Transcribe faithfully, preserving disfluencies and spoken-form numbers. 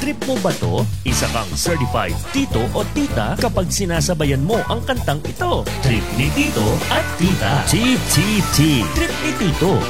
Trip mo ba to? Isa kang certified tito o tita kapag sinasabayan mo ang kantang ito. Trip ni Tito at Tita. T T T. Trip ni Tito.